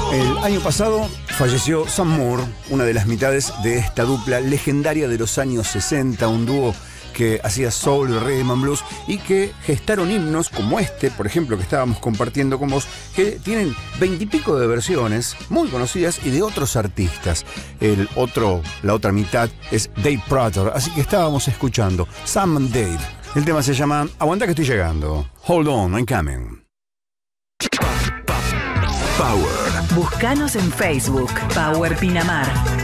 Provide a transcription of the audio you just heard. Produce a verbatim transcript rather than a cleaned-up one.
El año pasado falleció Sam Moore, una de las mitades de esta dupla legendaria de los años sesenta, un dúo que hacía soul, rhythm and blues y que gestaron himnos como este, por ejemplo, que estábamos compartiendo con vos, que tienen veintipico de versiones muy conocidas y de otros artistas. El otro, la otra mitad es Dave Prater, así que estábamos escuchando Sam and Dave. El tema se llama Aguanta que estoy llegando. Hold on, I'm coming. Power. Búscanos en Facebook, Power Pinamar.